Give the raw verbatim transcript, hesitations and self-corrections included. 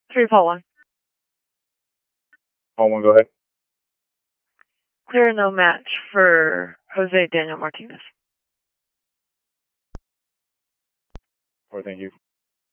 Three, Paul one. Paul one, go ahead. Clear no match for Jose Daniel Martinez. Or thank you.